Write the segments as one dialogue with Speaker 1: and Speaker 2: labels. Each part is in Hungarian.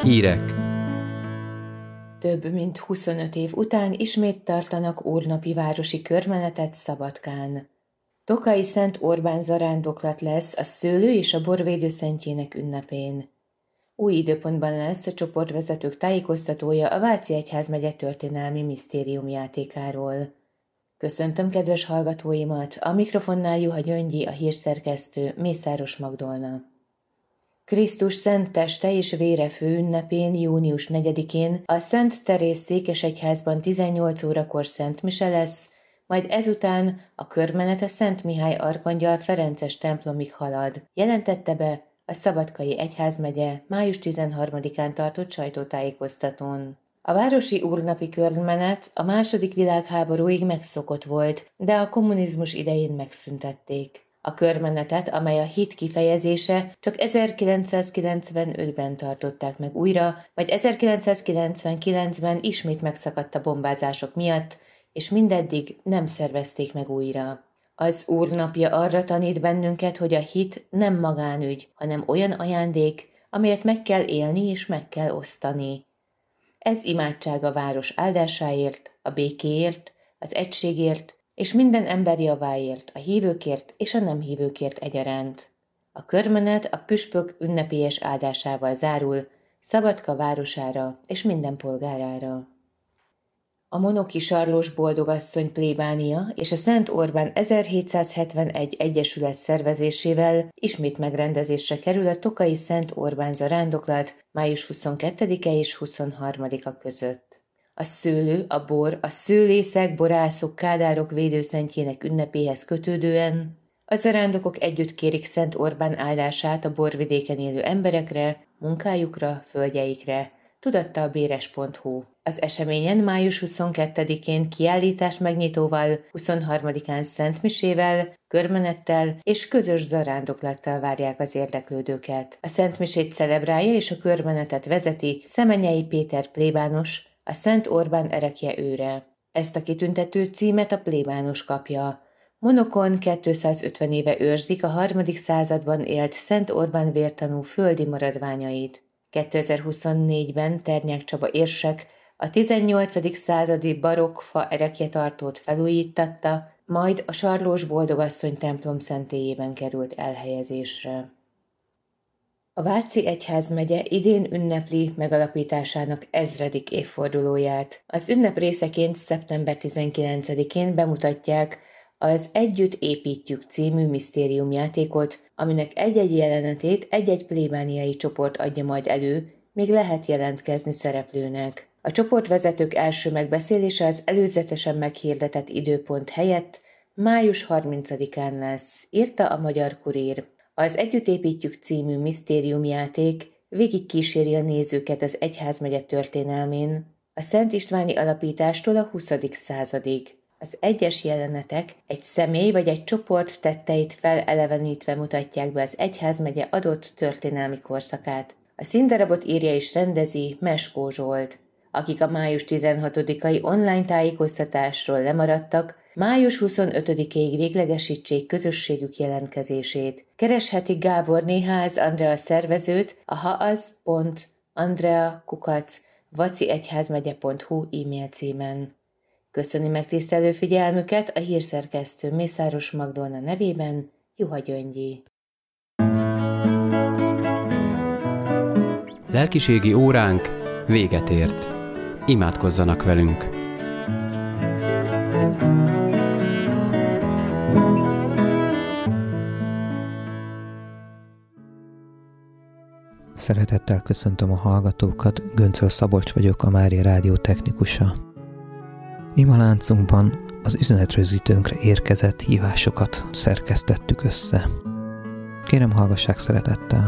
Speaker 1: Hírek.
Speaker 2: Több mint 25 év után ismét tartanak úrnapi városi körmenetet Szabadkán. Tokai Szent Orbán zarándoklat lesz a szőlő és a borvédő szentjének ünnepén. Új időpontban lesz a csoportvezetők tájékoztatója a Váci Egyházmegye történelmi misztériumjátékáról. Köszöntöm kedves hallgatóimat, a mikrofonnál Juha Gyöngyi, a hírszerkesztő, Mészáros Magdolna. Krisztus szent teste és vére főünnepén, június 4-én a Szent Teréz székesegyházban 18 órakor szent mise lesz, majd ezután a körmenet a Szent Mihály arkangyal ferences templomig halad, jelentette be a Szabadkai Egyházmegye május 13-án tartott sajtótájékoztatón. A városi úrnapi körmenet a II. Világháborúig megszokott volt, de a kommunizmus idején megszüntették. A körmenetet, amely a hit kifejezése, csak 1995-ben tartották meg újra, majd 1999-ben ismét megszakadt a bombázások miatt, és mindeddig nem szervezték meg újra. Az úrnapja arra tanít bennünket, hogy a hit nem magánügy, hanem olyan ajándék, amelyet meg kell élni és meg kell osztani. Ez imádság a város áldásáért, a békéért, az egységért, és minden ember javáért, a hívőkért és a nem hívőkért egyaránt. A körmenet a püspök ünnepélyes áldásával zárul, Szabadka városára és minden polgárára. A Monoki Sarlós Boldogasszony plébánia és a Szent Orbán 1771 egyesület szervezésével ismét megrendezésre kerül a Tokai Szent Orbán zarándoklat május 22-e és 23-a között. A szőlő, a bor, a szőlészek, borászok, kádárok védőszentjének ünnepéhez kötődően a zarándokok együtt kérik Szent Orbán áldását a borvidéken élő emberekre, munkájukra, földjeikre, tudatta a béres.hu. Az eseményen május 22-én kiállítás megnyitóval, 23-án szentmisével, körmenettel és közös zarándoklattal várják az érdeklődőket. A szentmisét celebrálja és a körmenetet vezeti Szemenyei Péter plébános, a Szent Orbán erekje őre. Ezt a kitüntető címet a plébános kapja. Monokon 250 éve őrzik a 3. században élt Szent Orbán vértanú földi maradványait. 2024-ben Ternyák Csaba érsek a 18. századi barokk fa erekjetartót felújítatta, majd a Sarlós Boldogasszony templom szentélyében került elhelyezésre. A Váci Egyházmegye idén ünnepli megalapításának 1000. évfordulóját. Az ünnep részeként szeptember 19-én bemutatják az Együtt építjük című misztériumjátékot, aminek egy-egy jelenetét egy-egy plébániai csoport adja majd elő, még lehet jelentkezni szereplőnek. A csoportvezetők első megbeszélése az előzetesen meghirdetett időpont helyett május 30-án lesz, írta a Magyar Kurír. Az Együtt építjük című misztériumjáték végigkíséri a nézőket az egyházmegye történelmén, a Szent Istváni alapítástól a 20. századig. Az egyes jelenetek egy személy vagy egy csoport tetteit felelevenítve mutatják be az egyházmegye adott történelmi korszakát. A színdarabot írja és rendezi Meskó Zsolt. Akik a május 16-ai online tájékoztatásról lemaradtak, május 25-ig véglegesítsék közösségük jelentkezését. Kereshetik Gáborné Ház Andrea szervezőt a haaz.andrea@vaciegyházmegye.hu e-mail címen. Köszöni megtisztelő figyelmüket a hírszerkesztő Mészáros Magdolna nevében, Juha Gyöngyi.
Speaker 1: Lelkiségi óránk véget ért. Imádkozzanak velünk!
Speaker 3: Szeretettel köszöntöm a hallgatókat, Göncöl Szabolcs vagyok, a Mária Rádió technikusa. Imaláncunkban az üzenetrögzítőnkre érkezett hívásokat szerkesztettük össze. Kérem, hallgassák szeretettel!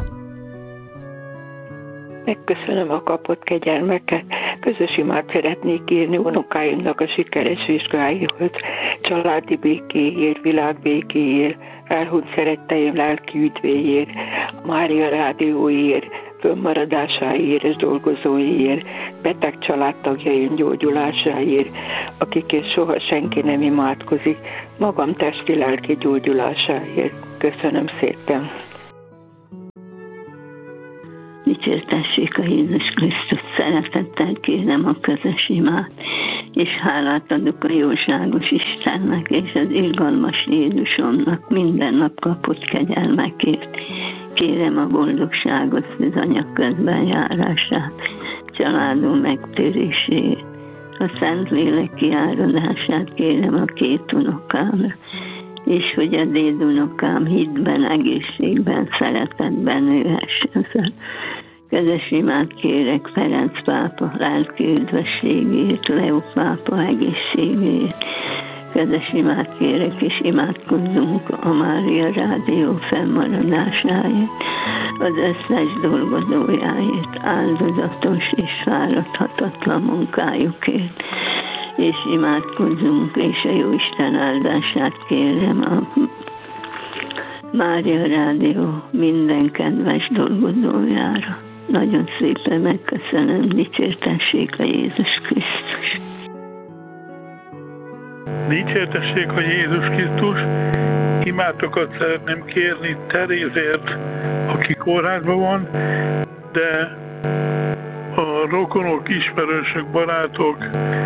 Speaker 4: Megköszönöm a kapott kegyelmeket. Közös imát szeretnék írni unokáimnak a sikeres vizsgáihoz, családi békéért, világbékéért, elhunyt szeretteim lelki üdvéért, Mária Rádióért, fönnmaradásáért és dolgozóiért, beteg családtagjaim gyógyulásáért, akikért soha senki nem imádkozik, magam testi-lelki gyógyulásáért. Köszönöm szépen!
Speaker 5: dicsértessék a Jézus Krisztus. Szeretettel kérem a közös imát, és hálát adok a jóságos Istennek és az irgalmas Jézusomnak minden nap kapott kegyelmekért. Kérem a boldogságot, szűzanyag közben járását, családom megtérését, a Szentlélek kiáradását kérem a 2 unokámra, és hogy a dédunokám hitben, egészségben, szeretetben nőhessen fel. Közös imát kérek Ferenc pápa lelki üdvességét, Leó pápa egészségét. Közös imát kérek, és imádkozzunk a Mária Rádió fennmaradásáért, az összes dolgozójáért, áldozatos és fáradhatatlan munkájukért. És imádkozzunk, és a Jóisten áldását kérem a Mária Rádió minden kedves dolgozójára. Nagyon szépen megköszönöm, dicsértessék a Jézus Krisztus.
Speaker 6: Dicsértessék a Jézus Krisztus. Imátokat szeretném kérni Terézért, aki kórházban van, de a rokonok, ismerősök, barátok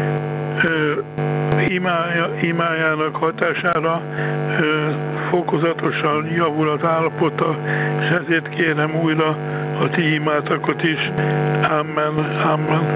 Speaker 6: imájának hatására fokozatosan javul az állapota, és ezért kérem újra a ti imátokat is. Amen. Amen.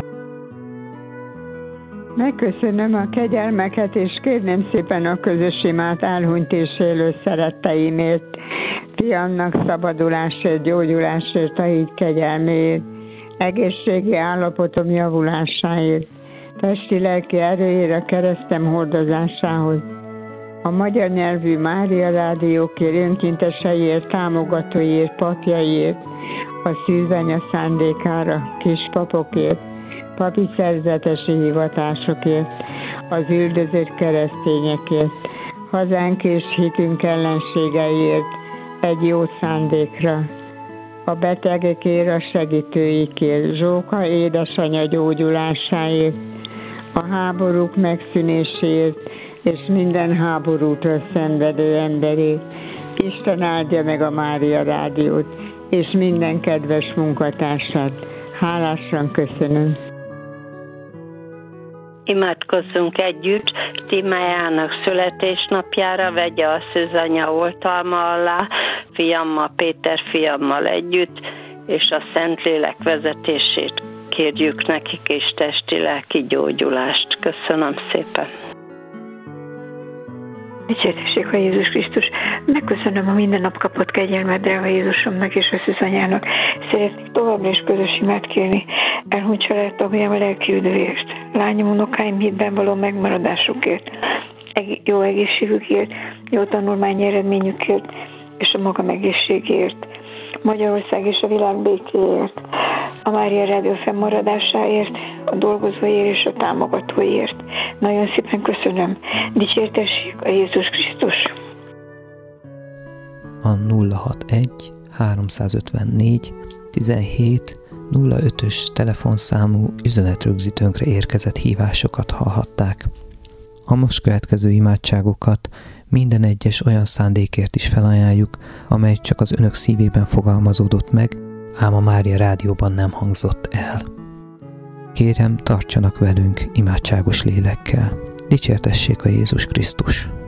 Speaker 7: Megköszönöm a kegyelmeket, és kérném szépen a közös imát elhunyt és élő szeretteimért, fiamnak szabadulásért, gyógyulásért, a híd kegyelméért, egészségi állapotom javulásáért, testi-lelki erőért, a keresztem hordozásához, a magyar nyelvű Mária Rádiókért, önkénteseiért, támogatóiért, papjaiért, a szűzanya szándékára, kispapokért, papi szerzetesi hivatásokért, az üldözött keresztényekért, hazánk és hitünk ellenségeiért, egy jó szándékra, a betegekért, a segítőikért, Zsóka édesanyja gyógyulásáért, a háborúk megszűnéséért, és minden háborútól szenvedő emberért. Isten áldja meg a Mária Rádiót, és minden kedves munkatársat. Hálásan köszönöm.
Speaker 8: Imádkozzunk együtt, Tímájának születésnapjára vegye a szűzanya oltalma alá, fiammal, Péter fiammal együtt, és a Szentlélek vezetését kérjük nekik, és testi-lelki gyógyulást. Köszönöm szépen.
Speaker 4: Dicsértessék a Jézus Krisztus. Megköszönöm a minden nap kapott kegyelmet, drága Jézusomnak és a szűzanyának. Szeretnék továbbra is közös imát kérni elhunyt családtagjám a lelki üdvért, lányom, unokáim hitben való megmaradásukért, jó egészségükért, jó tanulmányi eredményükért és a magam egészségért, Magyarország és a világ békéért, a Mária Rádió fennmaradásáért, a dolgozóért és a támogatóért. Nagyon szépen köszönöm. Dicsértessék a Jézus Krisztus.
Speaker 3: A 061 354 17 05-ös telefonszámú üzenetrögzítőnkre érkezett hívásokat hallhatták. A most következő imádságokat minden egyes olyan szándékért is felajánljuk, amely csak az önök szívében fogalmazódott meg, ám a Mária Rádióban nem hangzott el. Kérem, tartsanak velünk imádságos lélekkel. Dicsértessék a Jézus Krisztus!